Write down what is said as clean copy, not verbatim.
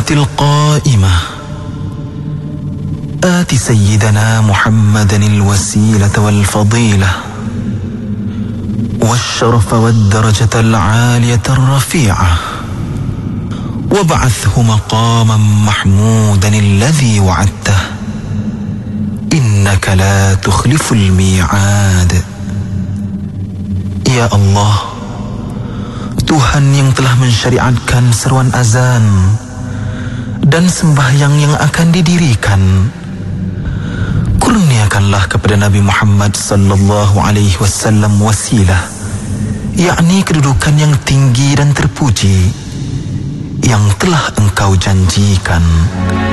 القائمة آت سيدنا محمدا الوسيلة والفضيلة والشرف والدرجة العالية الرفيعة وابعثه مقاما محمودا الذي وعدته إنك لا تخلف الميعاد. Ya Allah, Tuhan yang telah mensyariatkan seruan azan dan sembahyang yang akan didirikan, kurniakanlah kepada Nabi Muhammad sallallahu alaihi wasallam wasilah, yakni kedudukan yang tinggi dan terpuji yang telah Engkau janjikan.